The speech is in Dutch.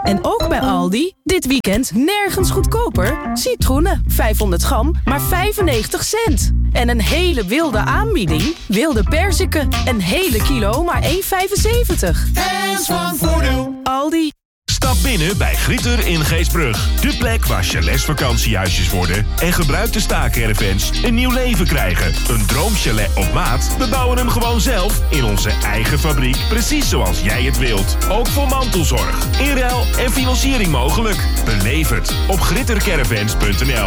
En ook bij Aldi, dit weekend nergens goedkoper. Citroenen, 500 gram, maar 95 cent. En een hele wilde aanbieding. Wilde perziken, een hele kilo, maar 1,75. Hands van Voordeel. Aldi. Stap binnen bij Gritter in Geestbrug. De plek waar chalets vakantiehuisjes worden en gebruikte staakervens een nieuw leven krijgen. Een droomchalet op maat? We bouwen hem gewoon zelf in onze eigen fabriek, precies zoals jij het wilt. Ook voor mantelzorg, inruil en financiering mogelijk. Beleef het op grittercaravans.nl.